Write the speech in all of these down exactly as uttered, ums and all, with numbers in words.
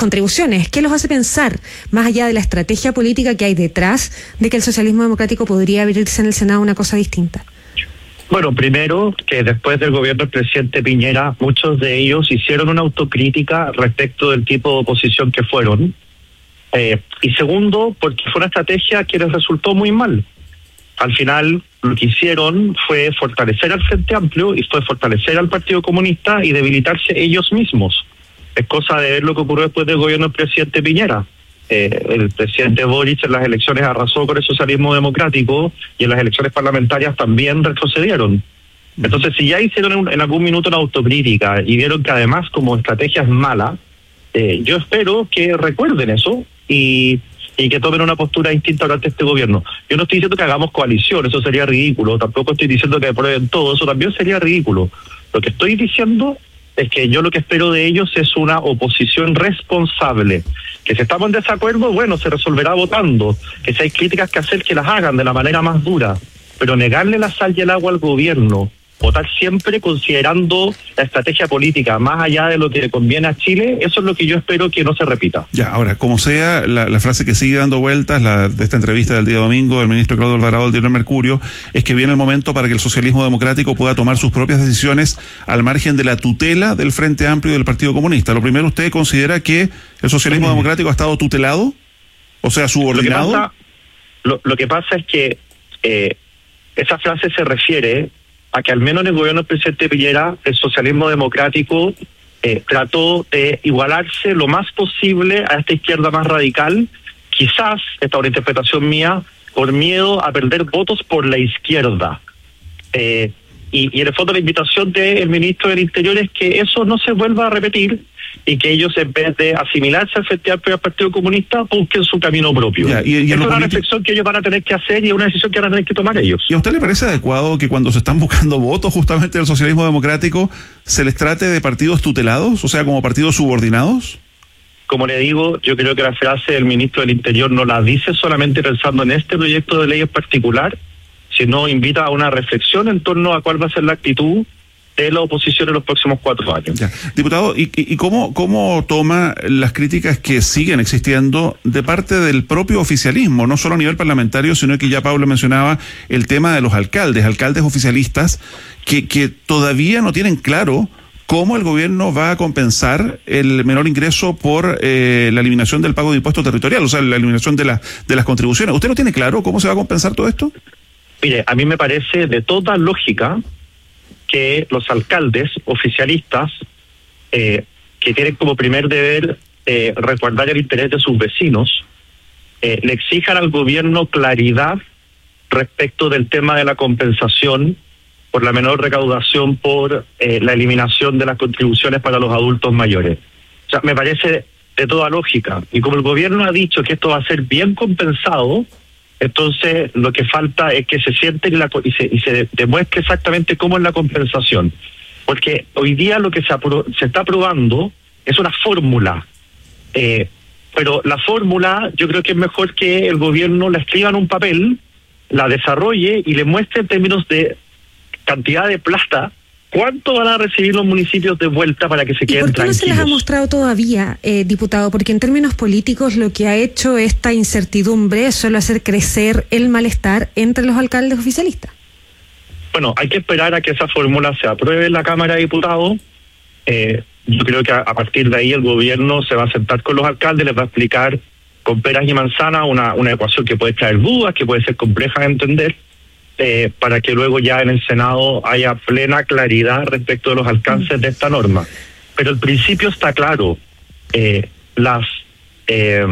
contribuciones. ¿Qué los hace pensar, más allá de la estrategia política que hay detrás, de que el socialismo democrático podría abrirse en el Senado una cosa distinta? Bueno, primero, que después del gobierno del presidente Piñera, muchos de ellos hicieron una autocrítica respecto del tipo de oposición que fueron. Eh, y segundo, porque fue una estrategia que les resultó muy mal. Al final, lo que hicieron fue fortalecer al Frente Amplio y fue fortalecer al Partido Comunista y debilitarse ellos mismos. Es cosa de ver lo que ocurrió después del gobierno del presidente Piñera. Eh, el presidente Boric en las elecciones arrasó con el socialismo democrático y en las elecciones parlamentarias también retrocedieron. Entonces, si ya hicieron en, en algún minuto una autocrítica y vieron que además como estrategia es mala, eh, yo espero que recuerden eso y, y que tomen una postura distinta durante este gobierno. Yo no estoy diciendo que hagamos coalición, eso sería ridículo, tampoco estoy diciendo que aprueben todo, eso también sería ridículo. Lo que estoy diciendo es que yo lo que espero de ellos es una oposición responsable. Que si estamos en desacuerdo, bueno, se resolverá votando. Que si hay críticas que hacer, que las hagan de la manera más dura. Pero negarle la sal y el agua al gobierno, votar siempre considerando la estrategia política más allá de lo que le conviene a Chile, eso es lo que yo espero que no se repita. Ya, ahora, como sea, la, la frase que sigue dando vueltas, la de esta entrevista del día domingo del ministro Claudio Alvarado del diario El Mercurio, es que viene el momento para que el socialismo democrático pueda tomar sus propias decisiones al margen de la tutela del Frente Amplio y del Partido Comunista. Lo primero, ¿usted considera que el socialismo sí. democrático ha estado tutelado? O sea, subordinado. Lo que pasa, lo, lo que pasa es que eh, esa frase se refiere a que al menos en el gobierno del presidente Piñera el socialismo democrático eh, trató de igualarse lo más posible a esta izquierda más radical, quizás, esta es una interpretación mía, por miedo a perder votos por la izquierda. Eh, y, y en el fondo la invitación del ministro del Interior es que eso no se vuelva a repetir y que ellos, en vez de asimilarse al Frente Amplio y al Partido Comunista, busquen su camino propio. Ya, y, y es una político... reflexión que ellos van a tener que hacer y es una decisión que van a tener que tomar ellos. ¿Y a usted le parece adecuado que cuando se están buscando votos justamente del socialismo democrático se les trate de partidos tutelados, o sea, como partidos subordinados? Como le digo, yo creo que la frase del ministro del Interior no la dice solamente pensando en este proyecto de ley en particular, sino invita a una reflexión en torno a cuál va a ser la actitud de la oposición en los próximos cuatro años. Ya. Diputado, ¿y, y cómo, cómo toma las críticas que siguen existiendo de parte del propio oficialismo, no solo a nivel parlamentario, sino que ya Pablo mencionaba el tema de los alcaldes, alcaldes oficialistas que, que todavía no tienen claro cómo el gobierno va a compensar el menor ingreso por eh, la eliminación del pago de impuesto territorial, o sea, la eliminación de, la, de las contribuciones? ¿Usted no tiene claro cómo se va a compensar todo esto? Mire, a mí me parece de toda lógica que los alcaldes oficialistas, eh, que tienen como primer deber eh, resguardar el interés de sus vecinos, eh, le exijan al gobierno claridad respecto del tema de la compensación por la menor recaudación por eh, la eliminación de las contribuciones para los adultos mayores. O sea, me parece de toda lógica. Y como el gobierno ha dicho que esto va a ser bien compensado, entonces lo que falta es que se sienten la, y, se, y se demuestre exactamente cómo es la compensación. Porque hoy día lo que se, apro, se está aprobando es una fórmula. Eh, pero la fórmula yo creo que es mejor que el gobierno la escriba en un papel, la desarrolle y le muestre en términos de cantidad de plata ¿cuánto van a recibir los municipios de vuelta para que se queden tranquilos? ¿Y por qué no se les ha mostrado todavía, eh, diputado? Porque en términos políticos lo que ha hecho esta incertidumbre suele hacer crecer el malestar entre los alcaldes oficialistas. Bueno, hay que esperar a que esa fórmula se apruebe en la Cámara de Diputados. Eh, yo creo que a, a partir de ahí el gobierno se va a sentar con los alcaldes, les va a explicar con peras y manzanas una, una ecuación que puede traer dudas, que puede ser compleja de entender. Eh, para que luego ya en el Senado haya plena claridad respecto de los alcances de esta norma. Pero el principio está claro. Eh, las eh,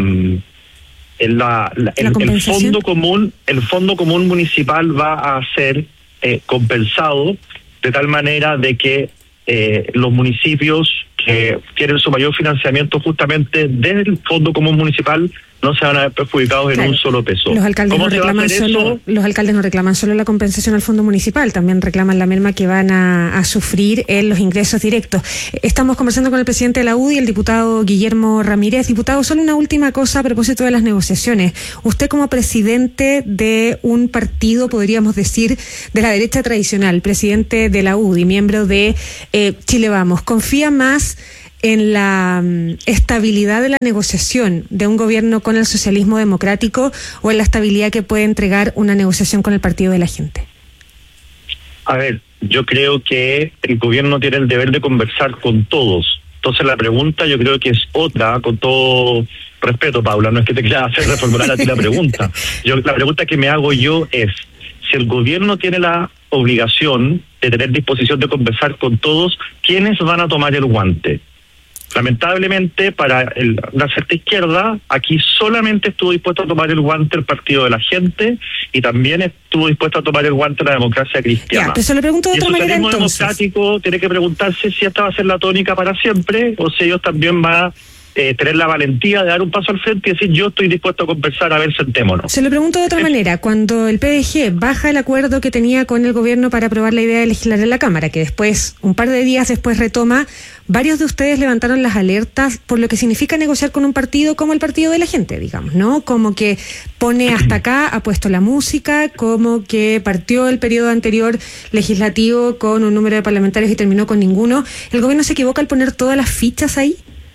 la, la, el, el fondo común, el fondo común municipal va a ser eh, compensado de tal manera de que eh, los municipios que tienen su mayor financiamiento justamente desde el fondo común municipal no se van a ver perjudicados claro. en un solo peso. Los alcaldes, no reclaman solo, los alcaldes no reclaman solo la compensación al fondo municipal, también reclaman la merma que van a, a sufrir en los ingresos directos. Estamos conversando con el presidente de la U D I, el diputado Guillermo Ramírez. Diputado, solo una última cosa a propósito de las negociaciones. Usted como presidente de un partido, podríamos decir, de la derecha tradicional, presidente de la U D I, miembro de eh, Chile Vamos, ¿confía más en la um, estabilidad de la negociación de un gobierno con el socialismo democrático o en la estabilidad que puede entregar una negociación con el Partido de la Gente? A ver, yo creo que el gobierno tiene el deber de conversar con todos. Entonces la pregunta yo creo que es otra, con todo respeto, Paula, no es que te quiera hacer reformular a ti la pregunta. Yo, la pregunta que me hago yo es, si el gobierno tiene la obligación de tener disposición de conversar con todos, ¿quiénes van a tomar el guante? Lamentablemente, para el, la cierta izquierda, aquí solamente estuvo dispuesto a tomar el guante el Partido de la Gente y también estuvo dispuesto a tomar el guante la democracia cristiana. Ya, pero se lo pregunto de otra manera entonces. El socialismo democrático tiene que preguntarse si esta va a ser la tónica para siempre o si ellos también van a eh, tener la valentía de dar un paso al frente y decir yo estoy dispuesto a conversar, a ver, sentémonos. Se lo pregunto de otra es... manera. Cuando el P D G baja el acuerdo que tenía con el gobierno para aprobar la idea de legislar en la Cámara, que después, un par de días después retoma, varios de ustedes levantaron las alertas por lo que significa negociar con un partido como el Partido de la Gente, digamos, ¿no? Como que pone hasta acá, ha puesto la música, como que partió el periodo anterior legislativo con un número de parlamentarios y terminó con ninguno. ¿El gobierno se equivoca al poner todas las fichas ahí?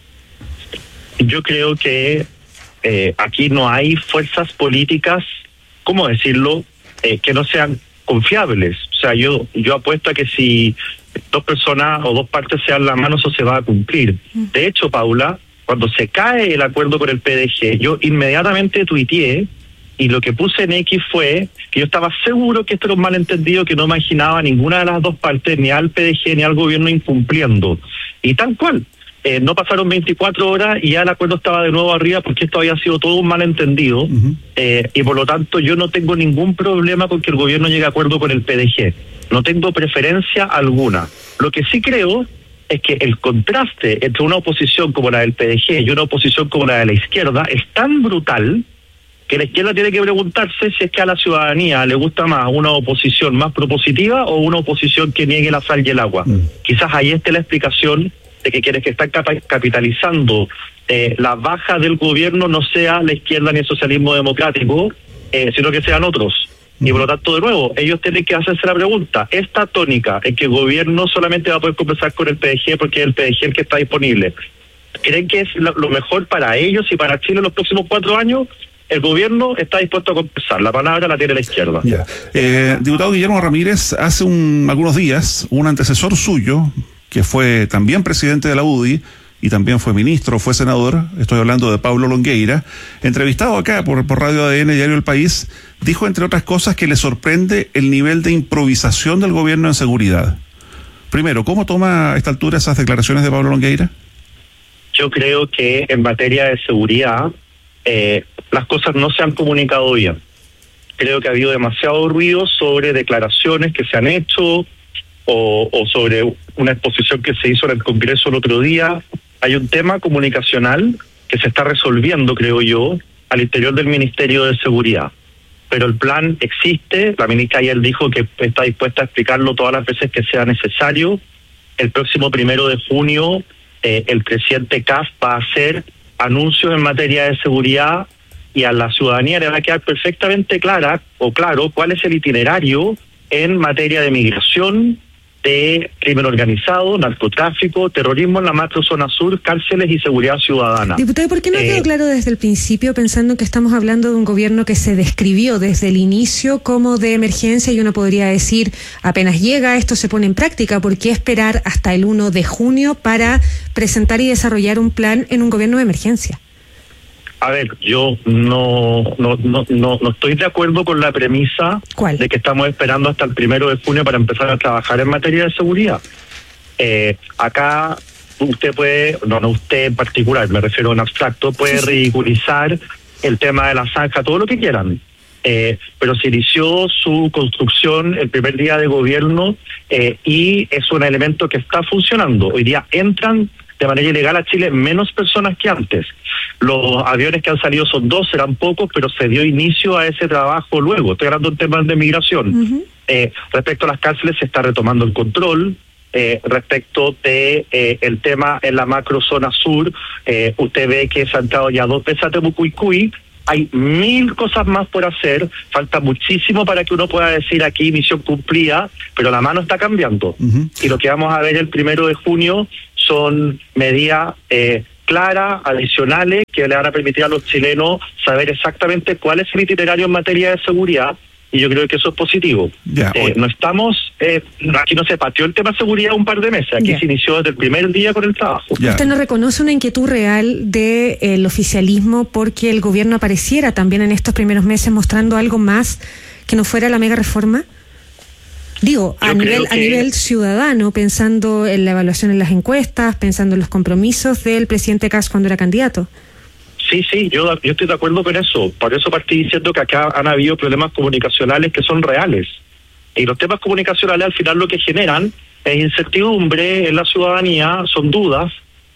Yo creo que eh, aquí no hay fuerzas políticas, ¿cómo decirlo?, eh, que no sean confiables. O sea, yo yo apuesto a que si dos personas o dos partes se dan la mano, eso se va a cumplir. De hecho, Paula, cuando se cae el acuerdo con el P D G, yo inmediatamente tuiteé y lo que puse en X fue que yo estaba seguro que esto era un malentendido, que no imaginaba ninguna de las dos partes, ni al P D G ni al gobierno incumpliendo. Y tal cual. Eh, no pasaron veinticuatro horas y ya el acuerdo estaba de nuevo arriba porque esto había sido todo un malentendido. Uh-huh. eh, y por lo tanto yo no tengo ningún problema con que el gobierno llegue a acuerdo con el P D G. No tengo preferencia alguna. Lo que sí creo es que el contraste entre una oposición como la del P D G y una oposición como la de la izquierda es tan brutal que la izquierda tiene que preguntarse si es que a la ciudadanía le gusta más una oposición más propositiva o una oposición que niegue la sal y el agua. Uh-huh. Quizás ahí esté la explicación de que quienes que están capitalizando eh, la baja del gobierno no sea la izquierda ni el socialismo democrático, eh, sino que sean otros. Y por lo tanto, de nuevo, ellos tienen que hacerse la pregunta, esta tónica en que el gobierno solamente va a poder conversar con el P D G porque es el P D G el que está disponible, ¿creen que es lo mejor para ellos y para Chile en los próximos cuatro años? El gobierno está dispuesto a conversar, la palabra la tiene la izquierda. Yeah. Eh, diputado Guillermo Ramírez, hace un, algunos días, un antecesor suyo, que fue también presidente de la U D I y también fue ministro, fue senador, estoy hablando de Pablo Longueira, entrevistado acá por, por Radio A D N, Diario El País, dijo entre otras cosas que le sorprende el nivel de improvisación del gobierno en seguridad. Primero, ¿cómo toma a esta altura esas declaraciones de Pablo Longueira? Yo creo que en materia de seguridad eh, las cosas no se han comunicado bien. Creo que ha habido demasiado ruido sobre declaraciones que se han hecho, O, o sobre una exposición que se hizo en el Congreso el otro día. Hay un tema comunicacional que se está resolviendo, creo yo, al interior del Ministerio de Seguridad. Pero el plan existe, la ministra ayer dijo que está dispuesta a explicarlo todas las veces que sea necesario. El próximo primero de junio, eh, el presidente C A F va a hacer anuncios en materia de seguridad y a la ciudadanía le va a quedar perfectamente clara o claro cuál es el itinerario en materia de migración, de crimen organizado, narcotráfico, terrorismo en la macrozona sur, cárceles y seguridad ciudadana. Diputado, ¿por qué no eh, quedó claro desde el principio, pensando que estamos hablando de un gobierno que se describió desde el inicio como de emergencia y uno podría decir, apenas llega, esto se pone en práctica? ¿Por qué esperar hasta el primero de junio para presentar y desarrollar un plan en un gobierno de emergencia? A ver, yo no no no no, no estoy de acuerdo con la premisa ¿Cuál? De que estamos esperando hasta el primero de junio para empezar a trabajar en materia de seguridad. Eh, acá usted puede, no, no usted en particular, me refiero en abstracto, puede sí, sí. ridiculizar el tema de la zanja, todo lo que quieran. Eh, pero se inició su construcción el primer día de gobierno eh, y es un elemento que está funcionando. Hoy día entran de manera ilegal a Chile menos personas que antes. Los aviones que han salido son dos, serán pocos, pero se dio inicio a ese trabajo luego. Estoy hablando en temas de migración. Uh-huh. Eh, respecto a las cárceles se está retomando el control. Eh, respecto de eh, el tema en la macrozona sur, eh, usted ve que se han entrado ya dos veces a Temucuicui Hay mil cosas más por hacer, falta muchísimo para que uno pueda decir aquí misión cumplida, pero la mano está cambiando. Uh-huh. Y lo que vamos a ver el primero de junio son medidas eh, claras, adicionales, que le van a permitir a los chilenos saber exactamente cuál es el itinerario en materia de seguridad. Y yo creo que eso es positivo. Yeah, eh, no estamos, eh, aquí no se pateó el tema de seguridad un par de meses, aquí yeah. se inició desde el primer día con el trabajo. Yeah. ¿Usted no reconoce una inquietud real del de, oficialismo porque el gobierno apareciera también en estos primeros meses mostrando algo más que no fuera la mega reforma? Digo, a nivel, que... a nivel ciudadano, pensando en la evaluación en las encuestas, pensando en los compromisos del presidente Kast cuando era candidato. Sí, sí, yo, yo estoy de acuerdo con eso. Por eso partí diciendo que acá han habido problemas comunicacionales que son reales. Y los temas comunicacionales al final lo que generan es incertidumbre en la ciudadanía, son dudas.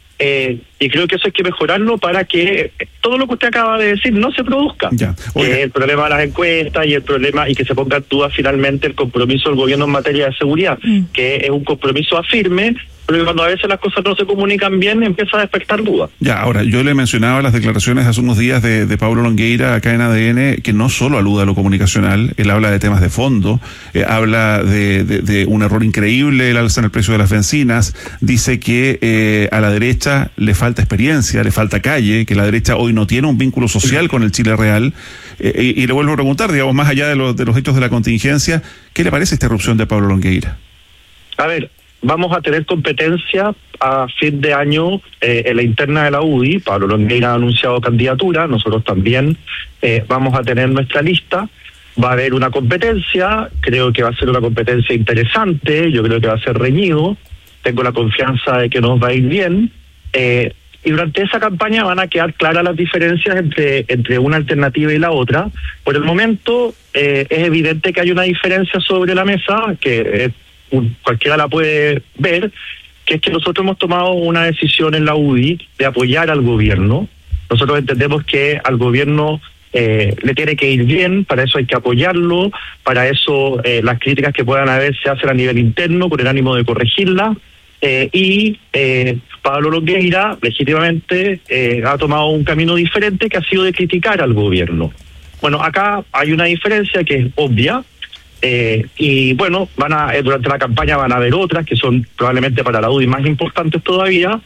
Eh, y creo que eso hay que mejorarlo para que todo lo que usted acaba de decir no se produzca. Ya. Eh, el problema de las encuestas y el problema y que se ponga en duda finalmente el compromiso del gobierno en materia de seguridad, mm. que es un compromiso firme, pero cuando a veces las cosas no se comunican bien empieza a despertar dudas. Ya, ahora, yo le mencionaba las declaraciones hace unos días de, de Pablo Longueira acá en A D N, que no solo alude a lo comunicacional, él habla de temas de fondo, eh, habla de, de, de un error increíble, el alza en el precio de las bencinas, dice que eh, a la derecha le falta experiencia, le falta calle, que la derecha hoy no tiene un vínculo social con el Chile real, eh, y, y le vuelvo a preguntar, digamos, más allá de, lo, de los hechos de la contingencia, ¿qué le parece esta erupción de Pablo Longueira? A ver, vamos a tener competencia a fin de año eh, en la interna de la U D I. Pablo Longueira ha anunciado candidatura, nosotros también eh, vamos a tener nuestra lista. Va a haber una competencia, creo que va a ser una competencia interesante, yo creo que va a ser reñido, tengo la confianza de que nos va a ir bien. Eh, y durante esa campaña van a quedar claras las diferencias entre, entre una alternativa y la otra. Por el momento eh, es evidente que hay una diferencia sobre la mesa, que es cualquiera la puede ver, que es que nosotros hemos tomado una decisión en la U D I de apoyar al gobierno. Nosotros entendemos que al gobierno eh, le tiene que ir bien, para eso hay que apoyarlo, para eso eh, las críticas que puedan haber se hacen a nivel interno con el ánimo de corregirlas, eh, y eh, Pablo Longueira legítimamente eh, ha tomado un camino diferente que ha sido de criticar al gobierno. Bueno, acá hay una diferencia que es obvia. Eh, y bueno, van a eh, durante la campaña van a haber otras que son probablemente para la U D I más importantes todavía,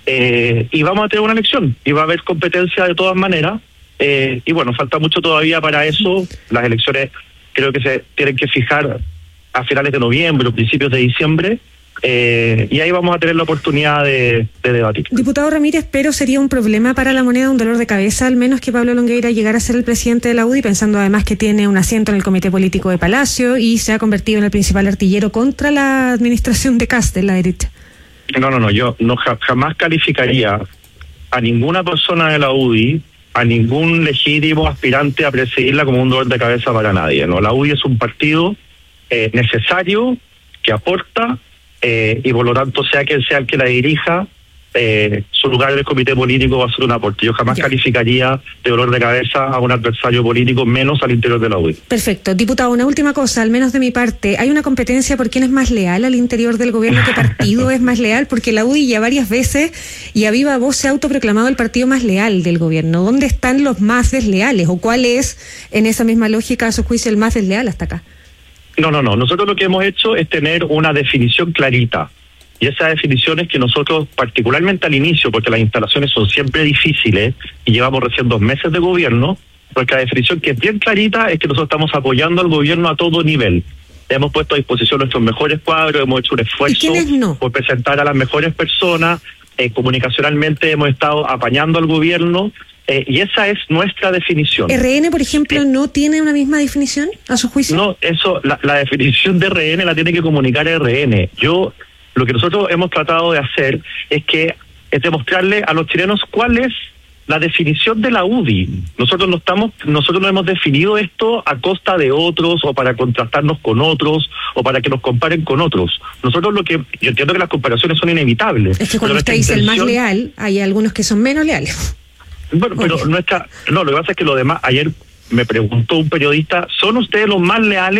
eh, y vamos a tener una elección y va a haber competencia de todas maneras, eh, y bueno, falta mucho todavía para eso. Las elecciones creo que se tienen que fijar a finales de noviembre o principios de diciembre, Eh, y ahí vamos a tener la oportunidad de, de debatir. Diputado Ramírez, pero sería un problema para la moneda, un dolor de cabeza, al menos que Pablo Longueira llegara a ser el presidente de la U D I, pensando además que tiene un asiento en el Comité Político de Palacio y se ha convertido en el principal artillero contra la administración de Kast de la derecha. No, no, no, yo no jamás calificaría a ninguna persona de la U D I, a ningún legítimo aspirante a presidirla como un dolor de cabeza para nadie. No, la U D I es un partido eh, necesario, que aporta, Eh, y por lo tanto, sea quien sea el que la dirija, eh, su lugar en el comité político va a ser un aporte. Yo jamás yeah. calificaría de dolor de cabeza a un adversario político, menos al interior de la U D I. Perfecto. Diputado, una última cosa, al menos de mi parte. ¿Hay una competencia por quién es más leal al interior del gobierno? ¿Qué partido es más leal? Porque la U D I ya varias veces y a viva voz se ha autoproclamado el partido más leal del gobierno. ¿Dónde están los más desleales? ¿O cuál es, en esa misma lógica, a su juicio, el más desleal hasta acá? No, no, no. Nosotros lo que hemos hecho es tener una definición clarita. Y esa definición es que nosotros, particularmente al inicio, porque las instalaciones son siempre difíciles y llevamos recién dos meses de gobierno, porque la definición que es bien clarita es que nosotros estamos apoyando al gobierno a todo nivel. Hemos puesto a disposición nuestros mejores cuadros, hemos hecho un esfuerzo no? por presentar a las mejores personas, eh, comunicacionalmente hemos estado apañando al gobierno. Eh, y esa es nuestra definición. ¿R N, por ejemplo, eh, no tiene una misma definición, a su juicio? No, eso, la, la definición de R N la tiene que comunicar R N. Yo, lo que nosotros hemos tratado de hacer es que es demostrarle a los chilenos cuál es la definición de la U D I. Nosotros no estamos, nosotros no hemos definido esto a costa de otros o para contrastarnos con otros o para que nos comparen con otros. Nosotros lo que, yo entiendo que las comparaciones son inevitables. Es que cuando usted dice intención... el más leal, hay algunos que son menos leales. Bueno, pero okay. nuestra, no, lo que pasa es que lo demás, ayer me preguntó un periodista, ¿son ustedes los más leales?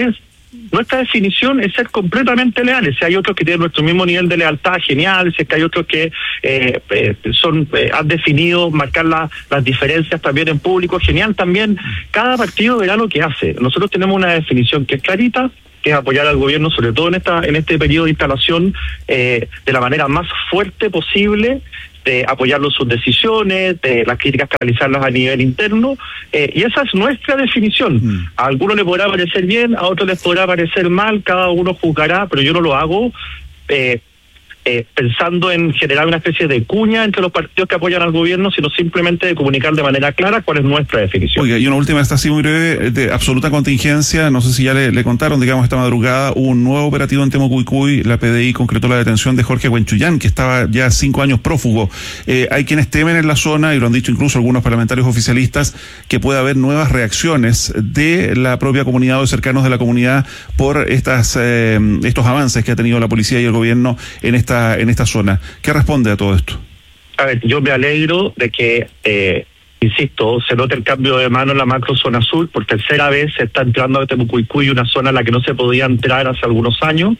nuestra definición es ser completamente leales. Si hay otros que tienen nuestro mismo nivel de lealtad, genial. Si es que hay otros que eh, eh, son eh, han definido marcar la, las diferencias también en público, genial también. Cada partido verá lo que hace. Nosotros tenemos una definición que es clarita, que es apoyar al gobierno, sobre todo en esta en este periodo de instalación, eh, de la manera más fuerte posible, de apoyarlo en sus decisiones, de las críticas canalizarlas a nivel interno, eh, y esa es nuestra definición. Mm. A algunos les podrá parecer bien, a otros les podrá parecer mal, cada uno juzgará, pero yo no lo hago eh, eh, pensando en generar una especie de cuña entre los partidos que apoyan al gobierno, sino simplemente de comunicar de manera clara cuál es nuestra definición. Oiga, y una última, esta así muy breve, de absoluta contingencia, no sé si ya le, le contaron, digamos, esta madrugada hubo un nuevo operativo en Temucuicui, la P D I concretó la detención de Jorge Huenchuyán, que estaba ya cinco años prófugo. Eh, hay quienes temen en la zona, y lo han dicho incluso algunos parlamentarios oficialistas, que puede haber nuevas reacciones de la propia comunidad o de cercanos de la comunidad por estas eh, estos avances que ha tenido la policía y el gobierno en esta en esta zona. ¿Qué responde a todo esto? A ver, yo me alegro de que, eh, insisto, se note el cambio de mano en la macro zona sur. Por tercera vez se está entrando a Temucuicui, una zona en la que no se podía entrar hace algunos años,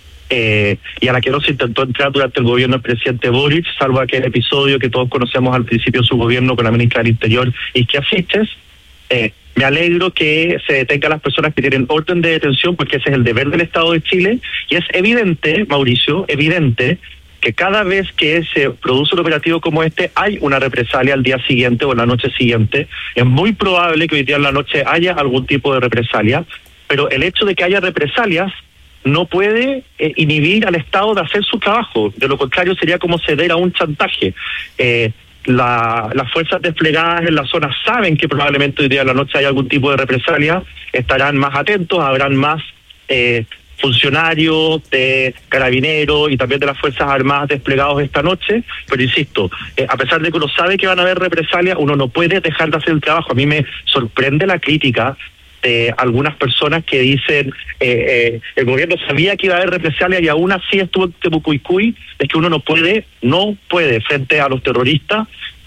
eh, y a la que no se intentó entrar durante el gobierno del presidente Boric, salvo aquel episodio que todos conocemos al principio de su gobierno con la ministra del Interior, Isquia Siches. Eh, me alegro que se detenga a las personas que tienen orden de detención, porque ese es el deber del Estado de Chile, y es evidente, Mauricio, evidente, que cada vez que se produce un operativo como este hay una represalia al día siguiente o en la noche siguiente. Es muy probable que hoy día en la noche haya algún tipo de represalia, pero el hecho de que haya represalias no puede eh, inhibir al Estado de hacer su trabajo. De lo contrario sería como ceder a un chantaje. Eh, La, las fuerzas desplegadas en la zona saben que probablemente hoy día en la noche hay algún tipo de represalia, estarán más atentos, habrán más eh, funcionarios de carabineros y también de las Fuerzas Armadas desplegados esta noche, pero insisto, eh, a pesar de que uno sabe que van a haber represalias, uno no puede dejar de hacer el trabajo. A mí me sorprende la crítica de algunas personas que dicen eh, eh, el gobierno sabía que iba a haber represalia y aún así estuvo en Temucuicui. Es que uno no puede, no puede frente a los terroristas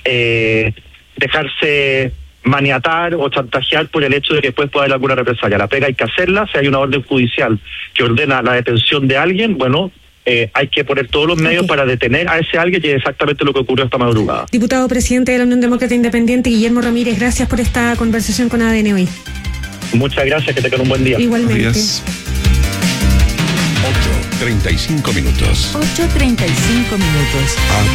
eh, dejarse maniatar o chantajear por el hecho de que después pueda haber alguna represalia. La pega hay que hacerla. Si hay una orden judicial que ordena la detención de alguien, bueno, Eh, hay que poner todos los medios okay. para detener a ese alguien, y es exactamente lo que ocurrió esta madrugada. Diputado presidente de la Unión Demócrata Independiente, Guillermo Ramírez, gracias por esta conversación con A D N hoy. Muchas gracias, que tengan un buen día. Igualmente. Adiós. ocho treinta y cinco minutos. ocho treinta y cinco minutos. A D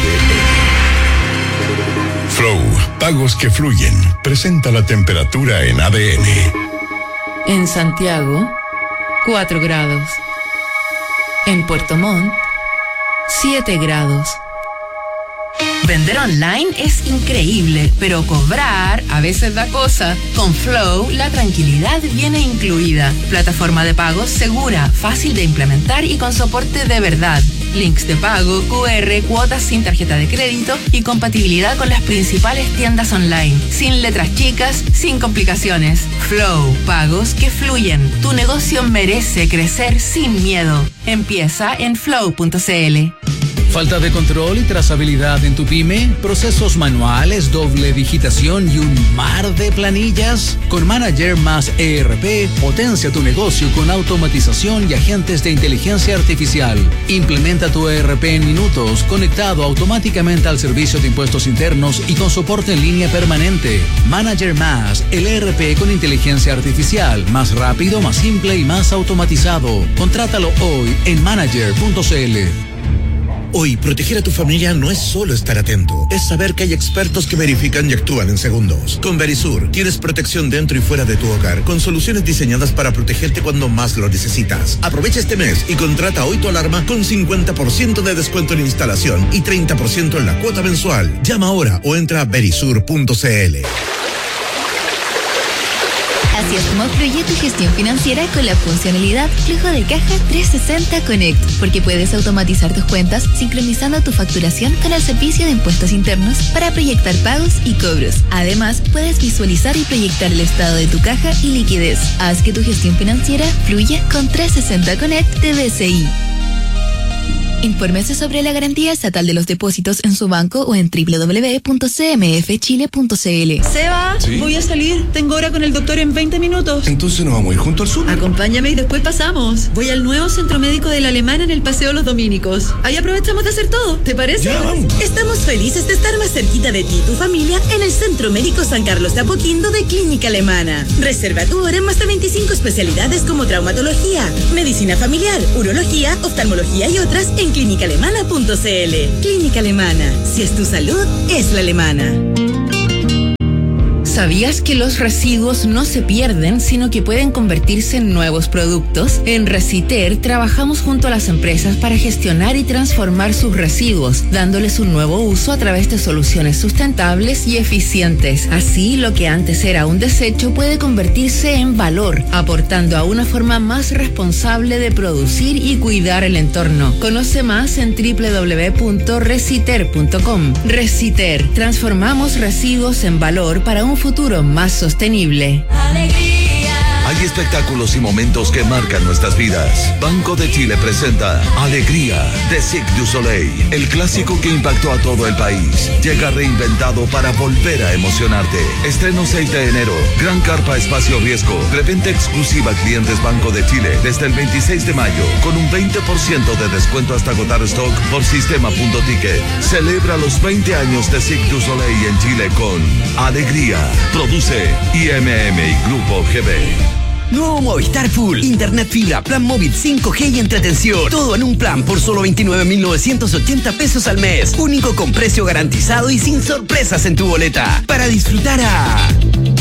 N. Flow, pagos que fluyen. Presenta la temperatura en A D N. En Santiago, cuatro grados. En Puerto Montt, siete grados. Vender online es increíble, pero cobrar a veces da cosa. Con Flow, la tranquilidad viene incluida. Plataforma de pagos segura, fácil de implementar y con soporte de verdad. Links de pago, Q R, cuotas sin tarjeta de crédito y compatibilidad con las principales tiendas online. Sin letras chicas, sin complicaciones. Flow, pagos que fluyen. Tu negocio merece crecer sin miedo. Empieza en flow punto c l. ¿Falta de control y trazabilidad en tu pyme? ¿Procesos manuales, doble digitación y un mar de planillas? Con Manager más E R P, potencia tu negocio con automatización y agentes de inteligencia artificial. Implementa tu E R P en minutos, conectado automáticamente al servicio de impuestos internos y con soporte en línea permanente. Manager más, el E R P con inteligencia artificial, más rápido, más simple y más automatizado. Contrátalo hoy en manager punto c l. Hoy, proteger a tu familia no es solo estar atento, es saber que hay expertos que verifican y actúan en segundos. Con Verisur, tienes protección dentro y fuera de tu hogar, con soluciones diseñadas para protegerte cuando más lo necesitas. Aprovecha este mes y contrata hoy tu alarma con cincuenta por ciento de descuento en instalación y treinta por ciento en la cuota mensual. Llama ahora o entra a verisur punto c l. Así es como fluye tu gestión financiera con la funcionalidad Flujo de Caja trescientos sesenta Connect, porque puedes automatizar tus cuentas sincronizando tu facturación con el servicio de impuestos internos para proyectar pagos y cobros. Además, puedes visualizar y proyectar el estado de tu caja y liquidez. Haz que tu gestión financiera fluya con trescientos sesenta Connect de B C I. Infórmese sobre la garantía estatal de los depósitos en su banco o en doble u doble u doble u punto c m f chile punto c l. Seba, ¿sí? Voy a salir. Tengo hora con el doctor en veinte minutos. Entonces nos vamos a ir junto al sur. Acompáñame y después pasamos. Voy al nuevo centro médico de la Alemana en el Paseo Los Dominicos. Ahí aprovechamos de hacer todo. ¿Te parece? Ya, vamos. Estamos felices de estar más cerquita de ti y tu familia en el Centro Médico San Carlos de Apoquindo de Clínica Alemana. Reserva tu hora en más de veinticinco especialidades como traumatología, medicina familiar, urología, oftalmología y otras en clínica alemana punto c l. Clínica Alemana. Si es tu salud, es la alemana. ¿Sabías que los residuos no se pierden, sino que pueden convertirse en nuevos productos? En Reciter trabajamos junto a las empresas para gestionar y transformar sus residuos, dándoles un nuevo uso a través de soluciones sustentables y eficientes. Así, lo que antes era un desecho puede convertirse en valor, aportando a una forma más responsable de producir y cuidar el entorno. Conoce más en doble u doble u doble u punto reciter punto com. Reciter, transformamos residuos en valor para un futuro más sostenible. Hay espectáculos y momentos que marcan nuestras vidas. Banco de Chile presenta Alegría de Cirque du Soleil, el clásico que impactó a todo el país. Llega reinventado para volver a emocionarte. Estreno seis de enero. Gran carpa espacio riesgo. Preventa exclusiva a clientes Banco de Chile desde el veintiséis de mayo con un veinte por ciento de descuento hasta agotar stock por sistema punto ticket. Celebra los veinte años de Cirque du Soleil en Chile con Alegría. Produce I M M y Grupo G B. Nuevo Movistar Full. Internet fibra, plan móvil cinco G y entretención. Todo en un plan por solo veintinueve mil novecientos ochenta pesos al mes. Único con precio garantizado y sin sorpresas en tu boleta. Para disfrutar a...